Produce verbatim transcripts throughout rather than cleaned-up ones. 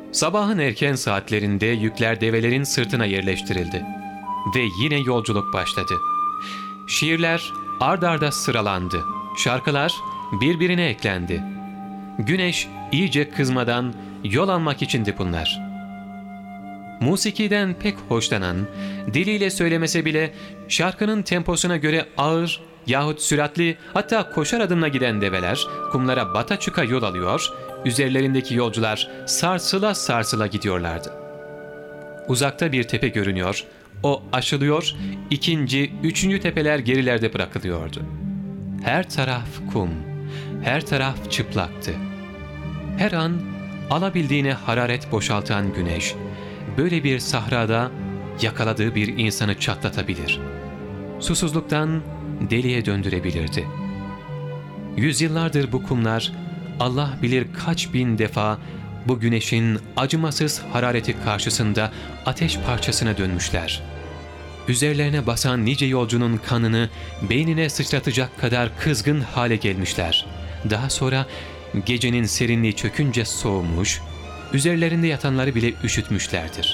Sabahın erken saatlerinde yükler develerin sırtına yerleştirildi. Ve yine yolculuk başladı. Şiirler ard arda sıralandı. Şarkılar birbirine eklendi. Güneş iyice kızmadan yol almak içindi bunlar. Musikiden pek hoşlanan, diliyle söylemese bile şarkının temposuna göre ağır yahut süratli, hatta koşar adımla giden develer kumlara bata çıka yol alıyor, üzerlerindeki yolcular sarsıla sarsıla gidiyorlardı. Uzakta bir tepe görünüyor, o aşılıyor, ikinci, üçüncü tepeler gerilerde bırakılıyordu. Her taraf kum, her taraf çıplaktı. Her an alabildiğine hararet boşaltan güneş, böyle bir sahrada yakaladığı bir insanı çatlatabilir. Susuzluktan deliye döndürebilirdi. Yüzyıllardır bu kumlar Allah bilir kaç bin defa bu güneşin acımasız harareti karşısında ateş parçasına dönmüşler. Üzerlerine basan nice yolcunun kanını beynine sıçratacak kadar kızgın hale gelmişler. Daha sonra gecenin serinliği çökünce soğumuş, üzerlerinde yatanları bile üşütmüşlerdir.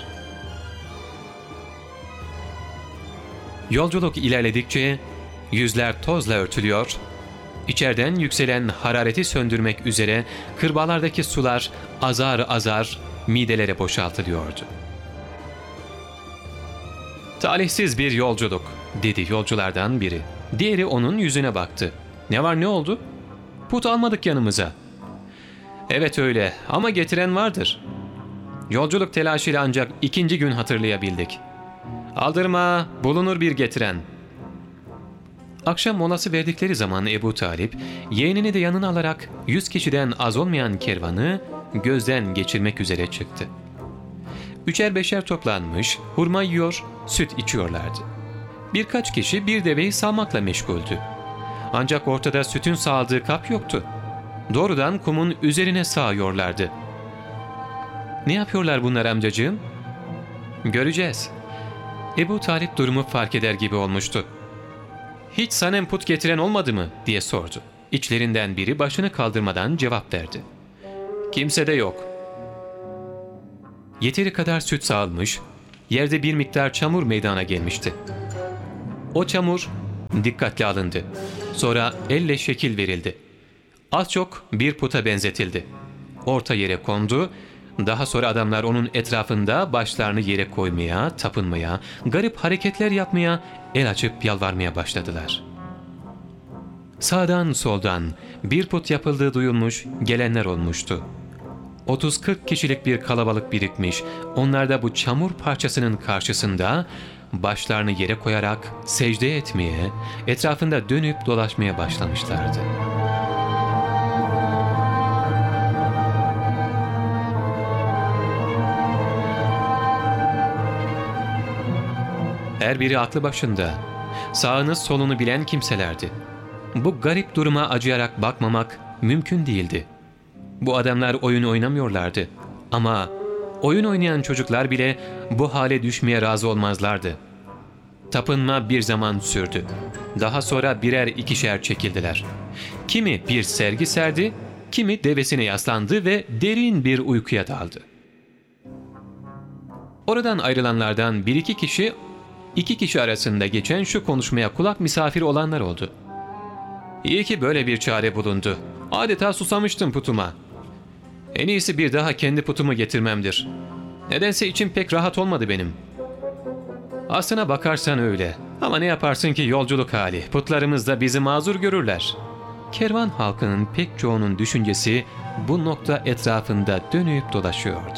Yolculuk ilerledikçe yüzler tozla örtülüyor, içeriden yükselen harareti söndürmek üzere kırbalardaki sular azar azar midelere boşaltılıyordu. "Talihsiz bir yolculuk," dedi yolculardan biri. Diğeri onun yüzüne baktı. "Ne var, ne oldu?" "Put almadık yanımıza." "Evet öyle, ama getiren vardır." "Yolculuk telaşıyla ancak ikinci gün hatırlayabildik." "Aldırma, bulunur bir getiren." Akşam molası verdikleri zaman Ebu Talip, yeğenini de yanına alarak yüz kişiden az olmayan kervanı gözden geçirmek üzere çıktı. Üçer beşer toplanmış, hurma yiyor, süt içiyorlardı. Birkaç kişi bir deveyi sağmakla meşguldü. Ancak ortada sütün sağıldığı kap yoktu. Doğrudan kumun üzerine sağıyorlardı. "Ne yapıyorlar bunlar amcacığım?" "Göreceğiz." Ebu Talip durumu fark eder gibi olmuştu. "Hiç sanem put getiren olmadı mı?" diye sordu. İçlerinden biri başını kaldırmadan cevap verdi. "Kimse de yok." Yeteri kadar süt sağılmış, yerde bir miktar çamur meydana gelmişti. O çamur dikkatle alındı. Sonra elle şekil verildi. Az çok bir puta benzetildi. Orta yere kondu. Daha sonra adamlar onun etrafında başlarını yere koymaya, tapınmaya, garip hareketler yapmaya, el açıp yalvarmaya başladılar. Sağdan soldan bir put yapıldığı duyulmuş, gelenler olmuştu. otuz kırk kişilik bir kalabalık birikmiş, onlar da bu çamur parçasının karşısında başlarını yere koyarak secde etmeye, etrafında dönüp dolaşmaya başlamışlardı. Her biri aklı başında, sağını solunu bilen kimselerdi. Bu garip duruma acıyarak bakmamak mümkün değildi. Bu adamlar oyun oynamıyorlardı. Ama oyun oynayan çocuklar bile bu hale düşmeye razı olmazlardı. Tapınma bir zaman sürdü. Daha sonra birer ikişer çekildiler. Kimi bir sergi serdi, kimi devesine yaslandı ve derin bir uykuya daldı. Oradan ayrılanlardan bir iki kişi, iki kişi arasında geçen şu konuşmaya kulak misafir olanlar oldu. "İyi ki böyle bir çare bulundu. Adeta susamıştım putuma. En iyisi bir daha kendi putumu getirmemdir. Nedense içim pek rahat olmadı benim." "Aslına bakarsan öyle. Ama ne yaparsın ki yolculuk hali. Putlarımız da bizi mazur görürler." Kervan halkının pek çoğunun düşüncesi bu nokta etrafında dönüp dolaşıyordu.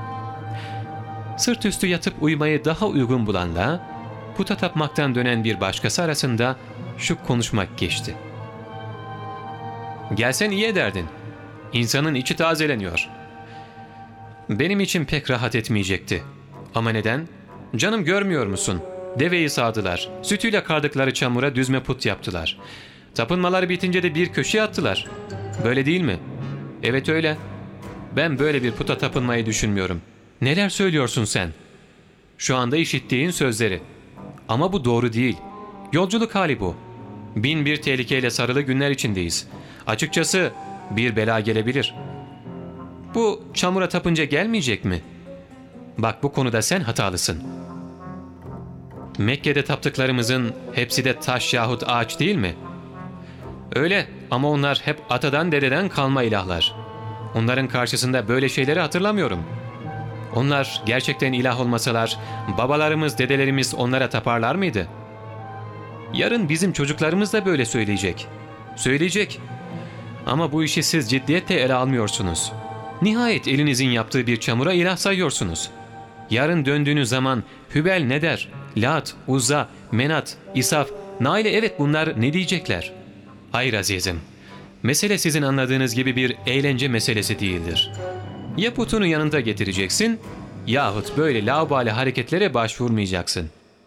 Sırt üstü yatıp uyumayı daha uygun bulanla puta tapmaktan dönen bir başkası arasında şu konuşmak geçti. "Gelsen iyi ederdin. İnsanın içi tazeleniyor." "Benim için pek rahat etmeyecekti." "Ama neden?" "Canım, görmüyor musun? Deveyi sağdılar. Sütüyle kardıkları çamura düzme put yaptılar. Tapınmaları bitince de bir köşeye attılar. Böyle değil mi?" "Evet öyle. Ben böyle bir puta tapınmayı düşünmüyorum." "Neler söylüyorsun sen?" "Şu anda işittiğin sözleri." "Ama bu doğru değil. Yolculuk hali bu. Bin bir tehlikeyle sarılı günler içindeyiz. Açıkçası bir bela gelebilir." Bu çamura tapınca gelmeyecek mi? Bak, bu konuda sen hatalısın. Mekke'de taptıklarımızın hepsi de taş yahut ağaç değil mi? Öyle, ama onlar hep atadan dededen kalma ilahlar. Onların karşısında böyle şeyleri hatırlamıyorum. Onlar gerçekten ilah olmasalar babalarımız, dedelerimiz onlara taparlar mıydı? Yarın bizim çocuklarımız da böyle söyleyecek. Söyleyecek. Ama bu işi siz ciddiyetle ele almıyorsunuz. Nihayet elinizin yaptığı bir çamura ilah sayıyorsunuz. Yarın döndüğünüz zaman Hübel ne der? Lat, Uzza, Menat, İsaf, Naile, evet, bunlar ne diyecekler? Hayır azizim. Mesele sizin anladığınız gibi bir eğlence meselesi değildir. Ya putunu yanında getireceksin yahut böyle laubali hareketlere başvurmayacaksın.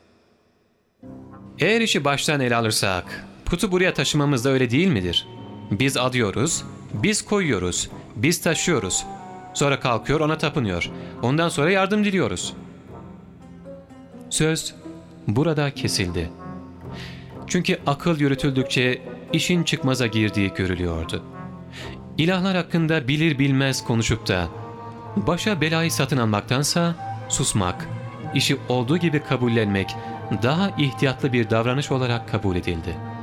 Eğer işi baştan ele alırsak putu buraya taşımamız da öyle değil midir? Biz adıyoruz, biz koyuyoruz, biz taşıyoruz. Sonra kalkıyor ona tapınıyor. Ondan sonra yardım diliyoruz. Söz burada kesildi. Çünkü akıl yürütüldükçe işin çıkmaza girdiği görülüyordu. İlahlar hakkında bilir bilmez konuşup da başa belayı satın almaktansa susmak, işi olduğu gibi kabullenmek daha ihtiyatlı bir davranış olarak kabul edildi.